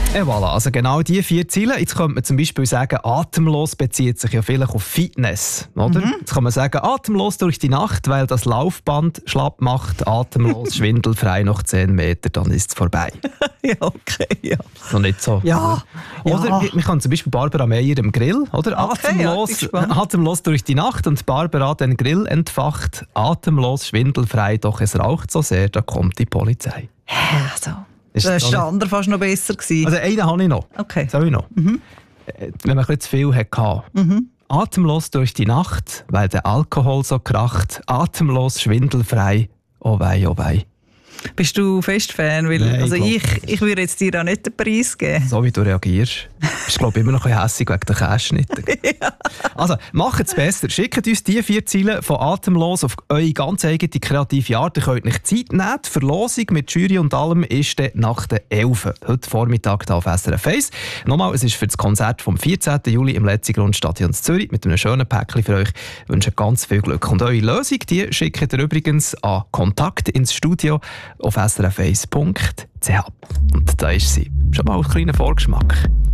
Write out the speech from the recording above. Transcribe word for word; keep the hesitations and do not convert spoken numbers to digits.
Et voilà, also genau diese vier Ziele. Jetzt könnte man zum Beispiel sagen, atemlos bezieht sich ja vielleicht auf Fitness. Oder? Mhm. Jetzt kann man sagen, atemlos durch die Nacht, weil das Laufband schlapp macht, atemlos, schwindelfrei noch zehn Meter, dann ist es vorbei. Ja, okay, ja. Noch nicht so. Ja. Oder ja. man kann zum Beispiel Barbara Meyer im Grill, oder? Okay, atemlos, ja, atemlos durch die Nacht und Barbara den Grill entfacht, atemlos, schwindelfrei, doch es raucht so sehr, da kommt die Polizei. Ja, so. Ist das so war der andere fast noch besser gewesen. Also einen habe ich noch. Okay. Soll ich noch? Mhm. Wenn man ein bisschen zu viel hatte. Mhm. Atemlos durch die Nacht, weil der Alkohol so kracht. Atemlos, schwindelfrei. Oh wei, oh wei. Bist du fest Fan? Weil, Nein, also ich ich, ich würde jetzt dir auch nicht den Preis geben. So wie du reagierst. Bist du, glaube ich, immer noch ein bisschen hässig wegen der Käseschnitte. Ja. Also, macht es besser. Schickt uns die vier Ziele von Atemlos auf eure ganz eigene kreative Art. Ihr könnt nicht Zeit nehmen. Die Verlosung mit Jury und allem ist dann nach der elf. Heute Vormittag hier auf S R F eins. Nochmal, es ist für das Konzert vom vierzehnten Juli im Letzigrund-Stadion Zürich mit einem schönen Päckchen für euch. Ich wünsche ganz viel Glück. Und eure Lösung, die schickt ihr übrigens an Kontakt ins Studio auf s r f eins punkt c h. Und da ist sie. Schon mal ein kleiner Vorgeschmack.